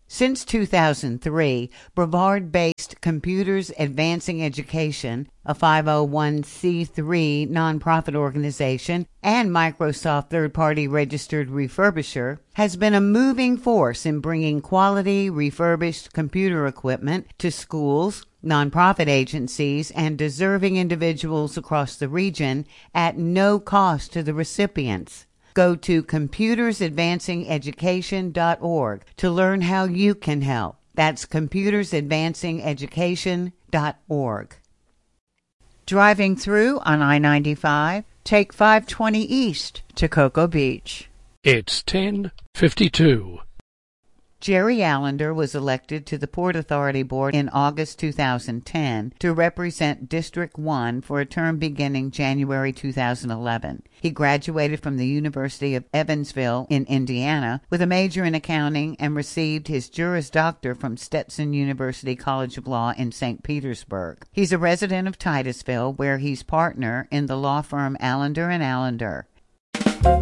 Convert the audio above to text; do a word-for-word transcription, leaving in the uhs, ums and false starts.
Since two thousand three, Brevard-based Computers Advancing Education, a five oh one c three nonprofit organization and Microsoft third-party registered refurbisher, has been a moving force in bringing quality refurbished computer equipment to schools, nonprofit agencies, and deserving individuals across the region at no cost to the recipients. Go to computers advancing education dot org to learn how you can help. That's computers advancing education dot org. Driving through on I ninety-five, take five twenty east to Cocoa Beach. It's ten fifty-two. Jerry Allender was elected to the Port Authority Board in August two thousand ten to represent District one for a term beginning January two thousand eleven. He graduated from the University of Evansville in Indiana with a major in accounting and received his Juris Doctor from Stetson University College of Law in Saint Petersburg. He's a resident of Titusville, where he's partner in the law firm Allender and Allender.